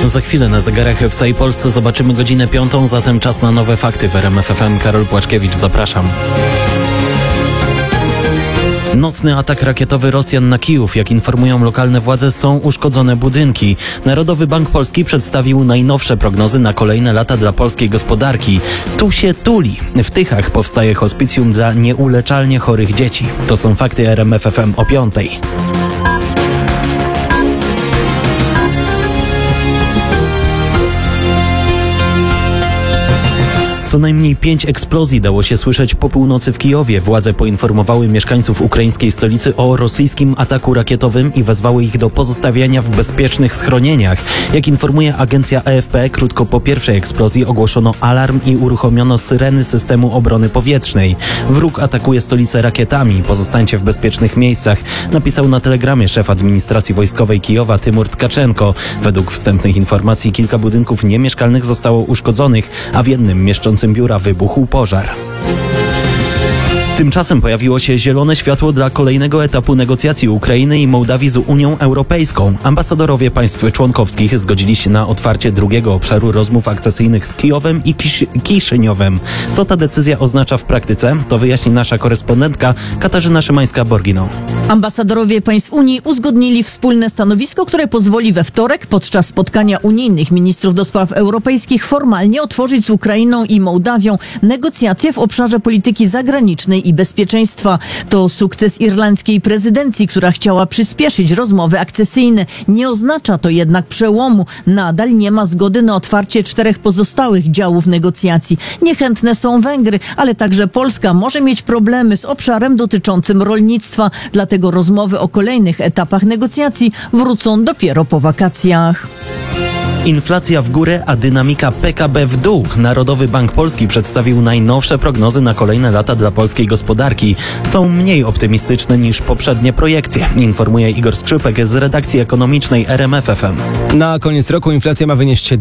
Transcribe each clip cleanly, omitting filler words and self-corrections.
Za chwilę na zegarach w całej Polsce zobaczymy godzinę 5, zatem czas na nowe fakty w RMF FM. Karol Płaczkiewicz, zapraszam. Nocny atak rakietowy Rosjan na Kijów. Jak informują lokalne władze, są uszkodzone budynki. Narodowy Bank Polski przedstawił najnowsze prognozy na kolejne lata dla polskiej gospodarki. Tu się tuli. W Tychach powstaje hospicjum dla nieuleczalnie chorych dzieci. To są fakty RMF FM o 5. Co najmniej 5 eksplozji dało się słyszeć po północy w Kijowie. Władze poinformowały mieszkańców ukraińskiej stolicy o rosyjskim ataku rakietowym i wezwały ich do pozostawiania w bezpiecznych schronieniach. Jak informuje agencja AFP, krótko po pierwszej eksplozji ogłoszono alarm i uruchomiono syreny systemu obrony powietrznej. Wróg atakuje stolicę rakietami. Pozostańcie w bezpiecznych miejscach, napisał na telegramie szef administracji wojskowej Kijowa Tymur Tkaczenko. Według wstępnych informacji kilka budynków niemieszkalnych zostało uszkodzonych, a w jednym mieszczącym biura wybuchł pożar. Tymczasem pojawiło się zielone światło dla kolejnego etapu negocjacji Ukrainy i Mołdawii z Unią Europejską. Ambasadorowie państw członkowskich zgodzili się na otwarcie drugiego obszaru rozmów akcesyjnych z Kijowem i Kiszyniowem. Co ta decyzja oznacza w praktyce, to wyjaśni nasza korespondentka Katarzyna Szymańska-Borgino. Ambasadorowie państw Unii uzgodnili wspólne stanowisko, które pozwoli we wtorek podczas spotkania unijnych ministrów do spraw europejskich formalnie otworzyć z Ukrainą i Mołdawią negocjacje w obszarze polityki zagranicznej i bezpieczeństwa. To sukces irlandzkiej prezydencji, która chciała przyspieszyć rozmowy akcesyjne. Nie oznacza to jednak przełomu. Nadal nie ma zgody na otwarcie 4 pozostałych działów negocjacji. Niechętne są Węgry, ale także Polska może mieć problemy z obszarem dotyczącym rolnictwa. Dlatego rozmowy o kolejnych etapach negocjacji wrócą dopiero po wakacjach. Inflacja w górę, a dynamika PKB w dół. Narodowy Bank Polski przedstawił najnowsze prognozy na kolejne lata dla polskiej gospodarki. Są mniej optymistyczne niż poprzednie projekcje, informuje Igor Skrzypek z redakcji ekonomicznej RMF FM. Na koniec roku inflacja ma wynieść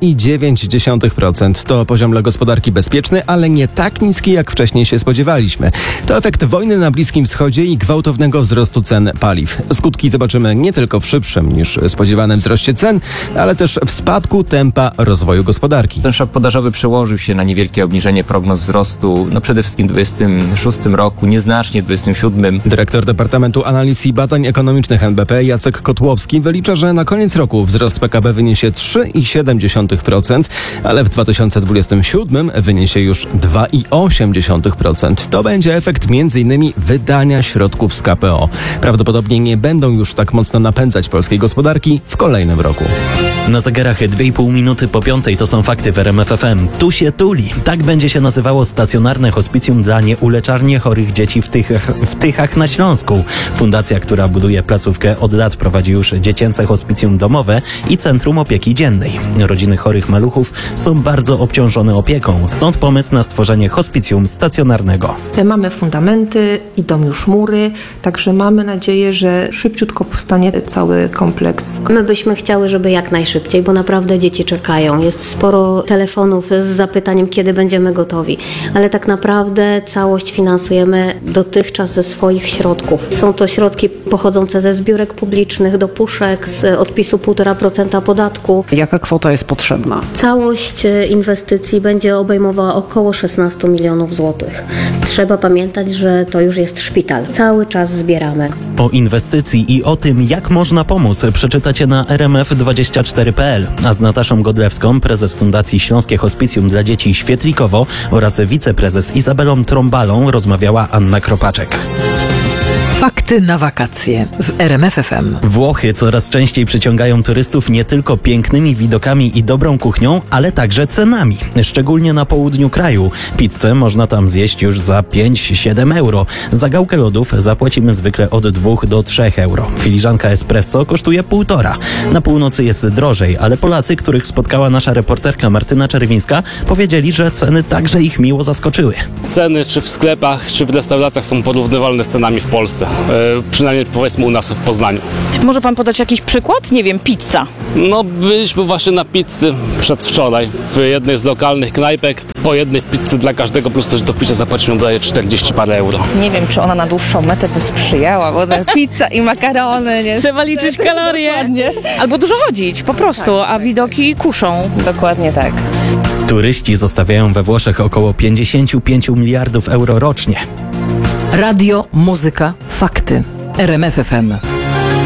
2,9%. To poziom dla gospodarki bezpieczny, ale nie tak niski, jak wcześniej się spodziewaliśmy. To efekt wojny na Bliskim Wschodzie i gwałtownego wzrostu cen paliw. Skutki zobaczymy nie tylko w szybszym niż spodziewanym wzroście cen, ale też w spadku tempa rozwoju gospodarki. Ten szok podażowy przełożył się na niewielkie obniżenie prognoz wzrostu, przede wszystkim w 2026 roku, nieznacznie w 2027. Dyrektor Departamentu Analiz i Badań Ekonomicznych NBP Jacek Kotłowski wylicza, że na koniec roku wzrost PKB wyniesie 3,7%, ale w 2027 wyniesie już 2,8%. To będzie efekt m.in. wydania środków z KPO. Prawdopodobnie nie będą już tak mocno napędzać polskiej gospodarki w kolejnym roku. Na zegarach 2,5 minuty po 5 to są fakty w RMF FM. Tu się tuli. Tak będzie się nazywało stacjonarne hospicjum dla nieuleczalnie chorych dzieci w Tychach na Śląsku. Fundacja, która buduje placówkę od lat, prowadzi już dziecięce hospicjum domowe i centrum opieki dziennej. Rodziny chorych maluchów są bardzo obciążone opieką, stąd pomysł na stworzenie hospicjum stacjonarnego. Mamy fundamenty, idą już mury, także mamy nadzieję, że szybciutko powstanie cały kompleks. My byśmy chciały, żeby jak najszybciej, bo naprawdę dzieci czekają. Jest sporo telefonów z zapytaniem, kiedy będziemy gotowi. Ale tak naprawdę całość finansujemy dotychczas ze swoich środków. Są to środki pochodzące ze zbiórek publicznych, do puszek, z odpisu 1,5% podatku. Jaka kwota jest potrzebna? Całość inwestycji będzie obejmowała około 16 milionów złotych. Trzeba pamiętać, że to już jest szpital. Cały czas zbieramy. O inwestycji i o tym, jak można pomóc, przeczytacie na rmf24.pl. A z Nataszą Godlewską, prezes Fundacji Śląskie Hospicjum dla Dzieci Świetlikowo oraz wiceprezes Izabelą Trąbalą rozmawiała Anna Kropaczek. Fakty na wakacje w RMF FM. Włochy coraz częściej przyciągają turystów nie tylko pięknymi widokami i dobrą kuchnią, ale także cenami. Szczególnie na południu kraju. Pizzę można tam zjeść już za 5-7 euro. Za gałkę lodów zapłacimy zwykle od 2 do 3 euro. Filiżanka espresso kosztuje 1,5. Na północy jest drożej, ale Polacy, których spotkała nasza reporterka Martyna Czerwińska, powiedzieli, że ceny także ich miło zaskoczyły. Ceny czy w sklepach, czy w restauracjach są porównywalne z cenami w Polsce. przynajmniej powiedzmy u nas w Poznaniu. Może pan podać jakiś przykład? Nie wiem, pizza. No byliśmy właśnie na pizzy przedwczoraj w jednej z lokalnych knajpek. Po jednej pizzy dla każdego plus też do picia zapłacimy daje 40 parę euro. Nie wiem, czy ona na dłuższą metę by sprzyjała, bo ta pizza i makarony. Nie? Trzeba liczyć kalorie. Dokładnie. Albo dużo chodzić, po prostu, a widoki kuszą. Dokładnie tak. Turyści zostawiają we Włoszech około 55 miliardów euro rocznie. Radio, muzyka, fakty. RMF FM.